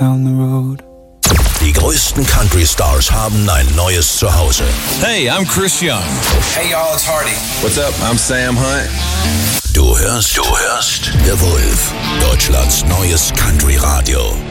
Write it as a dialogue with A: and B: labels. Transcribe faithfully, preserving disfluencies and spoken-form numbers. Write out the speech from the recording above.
A: down the road.
B: Die größten Country-Stars haben ein neues Zuhause.
C: Hey, I'm Chris Young.
D: Hey y'all, it's Hardy.
C: What's up? I'm Sam Hunt.
B: Du hörst, du hörst The Wolf, Deutschlands neues Country-Radio.